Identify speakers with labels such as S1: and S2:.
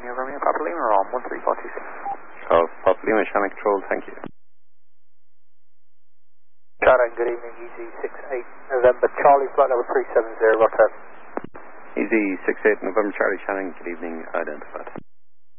S1: Romeo, Romeo, Papa Lima, on 13426.
S2: Charles, Papa Lima, Shannon Control, thank you.
S3: Shannon, good evening, EZ68 November, Charlie, flight level 370, roger.
S2: EZ68 November, Charlie, Shannon, good evening, identified.